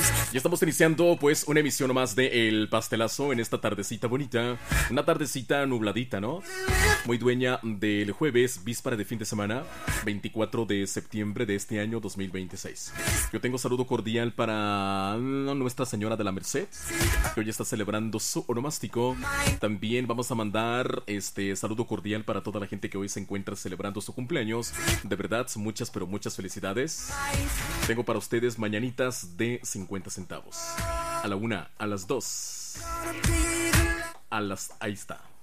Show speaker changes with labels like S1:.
S1: Ya estamos iniciando pues una emisión más de El Pastelazo en esta tardecita bonita. Una tardecita nubladita, ¿no? Muy dueña del jueves, víspera de fin de semana, 24 de septiembre de este año 2026. Yo tengo saludo cordial para Nuestra Señora de la Merced, que hoy está celebrando su onomástico. También vamos a mandar saludo cordial para toda la gente que hoy se encuentra celebrando su cumpleaños. De verdad, muchas pero muchas felicidades. Tengo para ustedes mañanitas de 50 centavos. A la 1, a las 2, a las... Ahí está.